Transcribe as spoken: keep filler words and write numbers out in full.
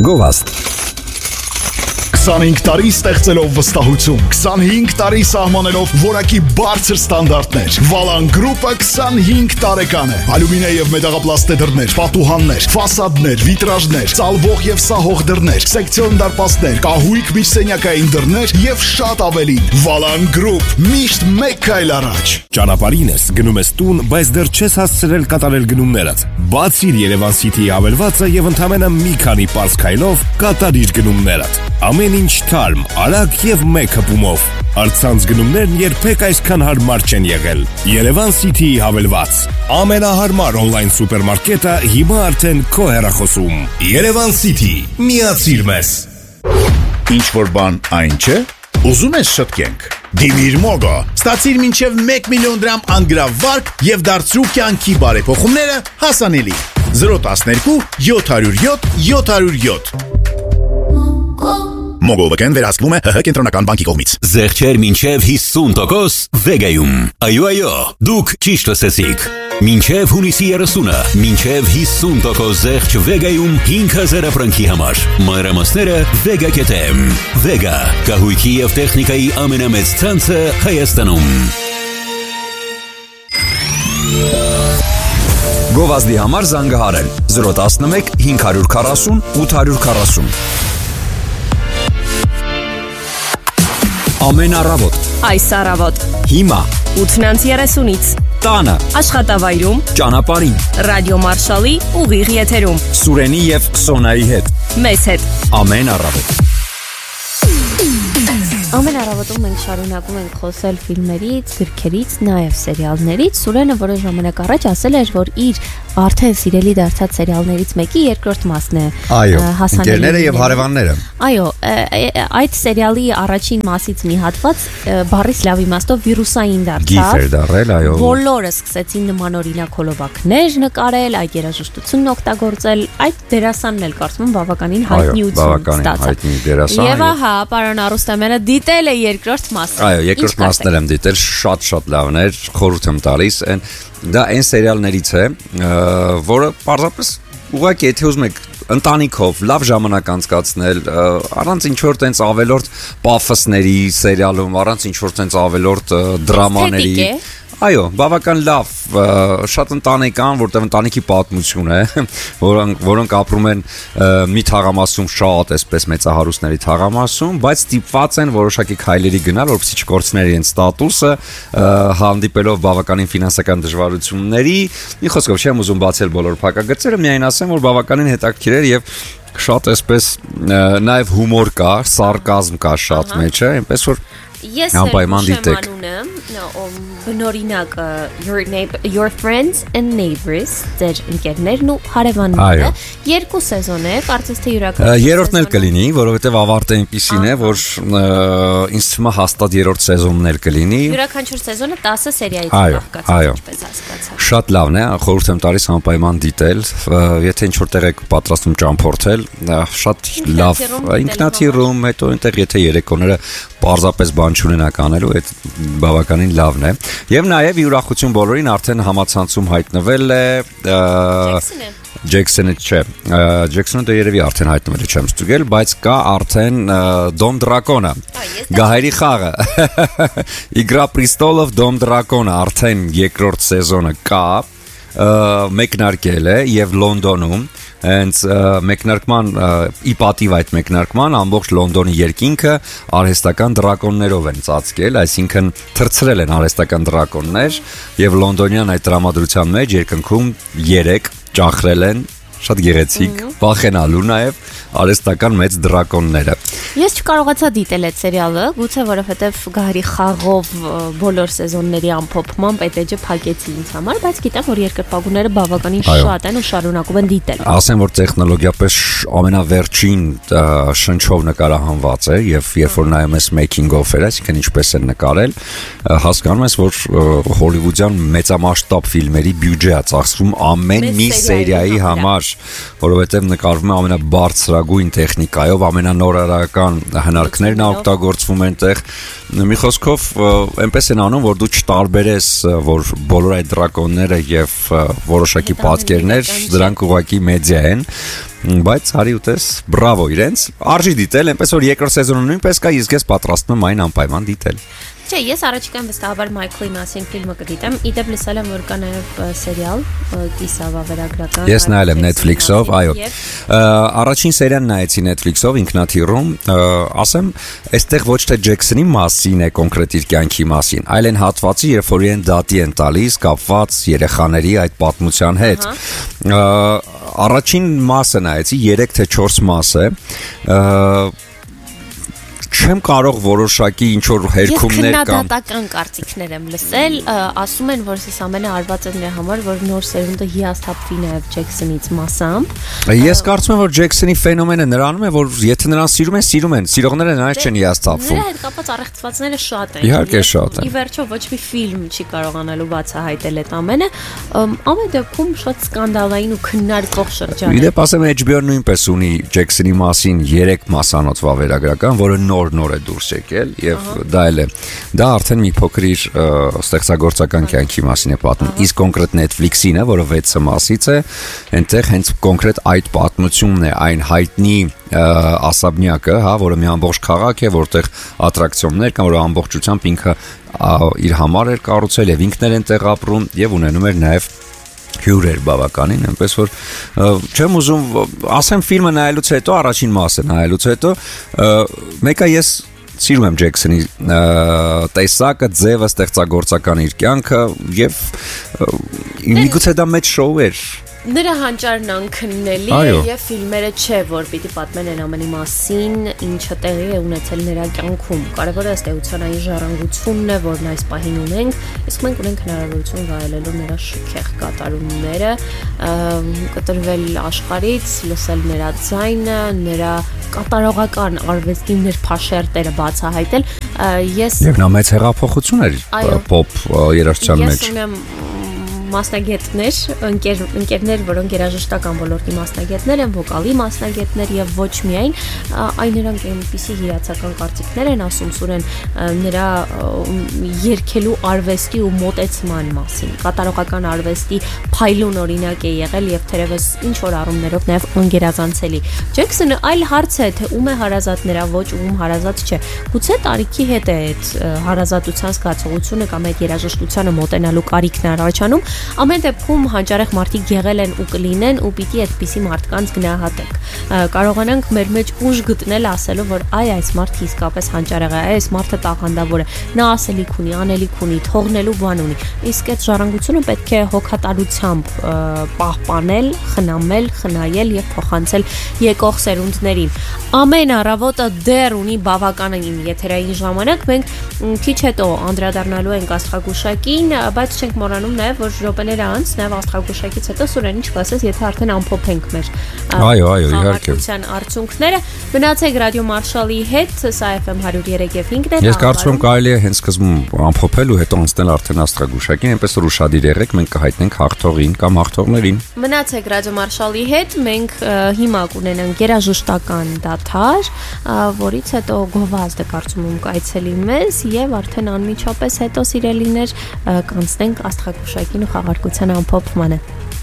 Գովաստ քսանհինգ տարի ստեղծելով վստահություն, քսանհինգ տարի սահմանելով որակի բարձր ստանդարտներ։ Վալան գրուպը քսանհինգ տարեկան է։ Ալյումինե եւ մետաղապլաստե դռներ, պատուհաններ, ֆասադներ, վիտրաժներ, ծալվող եւ սահող դռներ, սեկցիոն դարպասներ, կահույք միջսենյակային դռներ եւ շատ ավելին։ Վալան գրուպ, միշտ մեկ քայլ առաջ։ Ճանապարհին ես, գնում ես տուն, բայց դեռ չես հասցրել կատարել գնումներդ։ Բացիր Երևան City-ի հավելվածը եւ ընդամենը մի քանի պարզ քայլով կատարիր գնումներդ։ Ամեն ինչ թարմ, արագ եւ մեկ հպումով։ Արցանց գնումներն երբեք այսքան հարմար չեն եղել։ Երևան City-ի հավելված։ Ամենահարմար on-line սուպերմարկետը հիմա արդեն քո հեռախոսում։ Երևան City, միացիր մեզ։ Ինչ որ բան այն չէ։ Ուզում ես շտկենք։ Դիմիր Մոգո, ստացիր մինչև մեկ միլիոն դրամ անգրավարկ եւ դարձրու կյանքի բարեփոխումները հասանելի։ զրո տասներկու յոթ հարյուր յոթ յոթ հարյուր յոթ Մոգովկեն վերահսկվում է ՀՀ կենտրոնական բանկի կողմից։ Զեղչեր մինչև հիսուն տոկոս Վեգայում։ Այո, այո, դուք ճիշտ լսեցիք։ Մինչև հունիսի երեսունը, մինչև հիսուն տոկոս զեղչ Վեգայում հինգ հազար ապրանքի համար։ Մանրամասները Vega.am։ Vega, կահույքի և տեխնիկայի ամենամեծ ցանցը Հայաստանում։ Գովազդի համար զանգահարել զրո տասնմեկ հինգ հարյուր քառասուն ութ հարյուր քառասուն Ամեն առավոտ, այս առավոտ, հիմա, ութնանց երեսունից, տանը, աշխատավայրում, ճանապարհին, ռադիո Մարշալի ուղիղ եթերում, Սուրենի եւ Սոնայի հետ, մեզ հետ, ամեն առավոտ։ Ամեն առավոտում մենք շարունակում ենք խոսել ֆիլմերից, գրքերից, նաև սերիալներից։ Սուրենը որոշ ժամանակ առաջ ասել էր, որ իր արդեն սիրելի դարձած սերիալներից մեկի երկրորդ մասն է հասանելի։ Ընկերները եւ հարևանները։ Այո, այդ սերիալի առաջին մասից մի հատված բառից լավ իմաստով վիրուսային դարձավ։ Գիֆ էր դառել, այո։ Բոլորը սկսեցին նմանօրինակ հոլովակներ նկարել, այդ երաժշտությունն օգտագործել, այդ դերասանն էլ կարծում եմ բավականին հայտնիություն ստացավ։ Եվ ահա, պարոն Արուստամյանը դիտել է երկրորդ մասը։ Այո, երկրորդ մասն եմ դիտել, շատ-շատ լավն էր, խորհուրդ եմ տալիս։ Դա այն սերիալներից է, որը պարզապես ուղղակի եթե ուզում եք ընտանիքով լավ ժամանակ անցկացնել, առանց ինչ-որ տենց ավելորդ պաֆոսների սերիալում, առանց ինչ-որ տենց ավելորդ դրամաների։ Այո, բավական լավ, շատ ընտանեկան, որտեղ ընտանիքի պատմություն է, որոնք որոնք ապրում են մի թաղամասում շատ այսպես մեծահարուստների թաղամասում, բայց ստիպված են որոշակի քայլերի գնալ, որպեսզի չկորցնեն իրենց ստատուսը, հանդիպելով բավականին ֆինանսական դժվարությունների։ Մի խոսքով չեմ ուզում բացել բոլոր փակագծերը, միայն ասեմ, որ բավականին հետաքրքիր էր եւ շատ այսպես նաեւ հումոր կա, սարկազմ կա շատ մեջը, այնպես որ Ես անպայման բնորինակ your neighbor, your friends and neighbors ձեր ընկերներն ու հարևանները երկու սեզոն է, կարծես թե յուրաքանչյուր երրորդն էլ կլինի, որովհետև ավարտը այնպիսին է, որ ինձ թվում է հաստատ երրորդ սեզոնն էլ կլինի։ Յուրաքանչյուր սեզոնը տասը սերիայից կազմված է, ինչպես հասկացա։ Շատ լավն է, խորհուրդ եմ տալիս անպայման դիտել, եթե ինչ որտեղ եք պատրաստում ճամփորդել, շատ լավ ինքնաթիռում, հետո այնտեղ եթե երեկոները պարզապես բան չունենաք անելու, այդ բավականին լավն է։ Եվ նաև ուրախություն բոլորին արդեն համացանցում հայտնվել է Ջեքսոնը չէ, Ջեքսոնը դե երևի արդեն հայտնվել է, չեմ ստուգել, բայց կա արդեն Դոմ Դրակոնը, Գահերի խաղը, Իգրա Պրիստոլով Դոմ Դրակոնը արդեն երկրորդ սեզոնը կա, մեկնարկել է եւ Լոնդոնում հենց մեկնարկման ի պատիվ այդ մեկնարկման ամբողջ Լոնդոնի երկինքը արհեստական դրակոններով են ծածկել, այսինքն թրծրել են արհեստական դրակոններ եւ լոնդոնյան այդ տրամադրության մեջ երկնքում երեք ճախրել են շատ գեղեցիկ, վախենալու նաև արհեստական մեծ դրակոնները։ Ես չկարողացա դիտել այդ սերիալը, գուցե որովհետև Գահերի խաղով բոլոր սեզոնների ամփոփմամբ այդ էջը փակեցի ինձ համար, բայց գիտեմ, որ երկրպագուները բավականին շատ են ու շարունակում են դիտել։ Ասեմ, որ տեխնոլոգիապես ամենավերջին շնչով նկարահանված է եւ երբ որ նայում ես making of-երը, այսինքն ինչպես են նկարել, հասկանում ես, որ հոլիվուդյան մեծամասշտաբ ֆիլմերի բյուջե է ծախսվում ամեն մի սերիայի համար, որովհետև նկարվում է ամենաբարձրագույն տեխնիկայով, ամենանորարարական հնարքներն օգտագործվում են տեղ։ Մի խոսքով այնպես են անում, որ դու չտարբերես, որ բոլոր այդ դրակոնները եւ որոշակի պատկերներ դրանք ուղղակի մեդիա են բայց հարի ուտես, բրավո իրենց, արժի դիտել, այնպես որ երկրորդ սեզոնը նույնպես կա, իսկ ես պատրաստվում եմ այն անպայման դիտել։ Չէ, ես առաջիկան վստահաբար Մայքլի մասին ֆիլմը կդիտեմ։ Իդեպ լսել եմ, որ կա նաև սերիալ, կիսավա վերագրական։ Ես նայել եմ Netflix-ով, այո։ Առաջին սերիան նայեցի Netflix-ով ինքնաթիռում, ասեմ, այստեղ ոչ թե Ջեքսոնի մասին է կոնկրետ իր կյանքի մասին, այլ այն հատվածի, երբ որ իրեն դատի են տալիս կապված երեխաների այդ պատմության հետ։ Առաջին մասը նայեցի, երեք թե չորս մաս է։ Չեմ կարող որոշակի ինչ որ հերքումներ կամ քննադատական կարծիքներ եմ լսել, ասում են, որ սա ամենը արված է նրա համար, որ նոր սերունդը հիասթափվի նաև Ջեքսոնից մասամբ։ Ես կարծում եմ, որ Ջեքսոնի ֆենոմենը նրանում է, որ եթե նրան սիրում են, սիրում են, սիրողները նրանց չեն հիասթափվում։ Նրա հետ կապված առեղծվածները շատ են։ Իհարկե շատ են։ Ի վերջո ոչ մի ֆիլմ չի կարողանալու բացահայտել այդ ամենը, ամեն դեպքում շատ սկանդալային ու քննարկող շրջան է։ Իդեպ ասեմ Էյչ բի օ-ն նույնպես ունի Ջեքսոնի մասին երեք մասանոց վավերագրական, որը նոր նոր է դուրս եկել եւ դա էլ է դա արդեն մի փոքր իր ստեղծագործական կյանքի մասին է պատմում իսկ կոնկրետ Netflix-ին է որը վեցը մասից է այնտեղ հենց կոնկրետ այդ պատմությունն է այն հայտնի ասաբնյակը հա որը մի ամբողջ քաղաք է որտեղ ատրակցիոններ կան որը ամբողջությամբ ինքը իր համար էր կառուցել եւ ինքն էր այնտեղ ապրում եւ ունենում էր նաեւ հյուրեր բավականին, այնպես որ չեմ ուզում ասեմ ֆիլմը նայելուց հետո առաջին մասը նայելուց հետո մեկը ես սիրում եմ Ջեքսոնի տեսակը, ձևը, ստեղծագործական իր կյանքը եւ միգուցե դա մեծ շոու էր Նրա հանճարն անքննելի է եւ ֆիլմերը չէ, որ պիտի պատմեն այն ամենի մասին, ինչը տեղի է ունեցել նրա կյանքում։ Կարևորը ըստ էության այն ժառանգությունն է, որն այս պահին ունենք, իսկ մենք ունենք հնարավորություն վայելելու նրա շքեղ կատարումները, կտրվել աշխարհից, լսել նրա ձայնը, նրա կատարողական արվեստի ներփաշերտերը բացահայտել։ Ես Եվ նա մեծ հեղափոխություն էր պոպ երաժշտության մեջ։ Ես ունեմ մասնագետներ, ընկեր, ընկերներ, որոնք երաժշտական ոլորտի մասնագետներ են, վոկալի մասնագետներ եւ ոչ միայն, այն նրանք այնպիսի հիացական կարծիքներ են ասում Սուրեն նրա երգելու արվեստի ու մոտեցման մասին։ Կատարողական արվեստի փայլուն օրինակ է եղել եւ թերևս ինչ որ առումներով նաեւ անգերազանցելի։ Ջեքսոնը այլ հարց է, թե ում է հարազատ նրա ոչ ում հարազատ չէ։ Գուցե տարիքի հետ է այդ հարազատության զգացողությունը կամ այդ երաժշտությանը մոտենալու կարիքն առաջանում Ամեն դեպքում հանճարեղ մարդիկ եղել են ու կլինեն ու պիտի այդպիսի մարդկանց գնահատենք։ Կարողանանք մեր մեջ ուժ գտնել ասելով, որ այ այս մարդը իսկապես հանճարեղ է, այս մարդը տաղանդավոր է, նա ասելիք ունի, անելիք ունի, թողնելու բան ունի։ Իսկ այդ ժառանգությունը պետք է հոգատարությամբ պահպանել, խնամել, խնայել եւ փոխանցել եկող սերունդներին։ Ամեն առավոտը դեռ ունի բավականին եթերային ժամանակ, մենք քիչ հետո անդրադառնալու ենք աստղագուշակին, բայց չենք մոռանում նաեւ, որ րոպեներ անց նաև աստղագուշակից հետո Սուրեն ինչ կասես, եթե արդեն ամփոփենք մեր այո, այո, իհարկե արդյունքները։ Մնացեք ռադիո Մարշալի հետ, սա Էֆ Էմ one oh three point five-ն է։ Ես կարծում եմ կարելի է հենց սկզբում ամփոփել ու հետո անցնել արդեն աստղագուշակին, այնպես որ ուշադիր եղեք, մենք կհայտնենք հաղթողին կամ հաղթողներին։ Մնացեք ռադիո Մարշալի հետ, մենք հիմա կունենանք երաժշտական դաթար, որից հետո գովազդը կարծում եմ կայցելի մեզ եւ արդեն անմիջապես հետո սիրելիներ կանցնենք աստղագուշակին ու խաղարկության ամփոփմանը։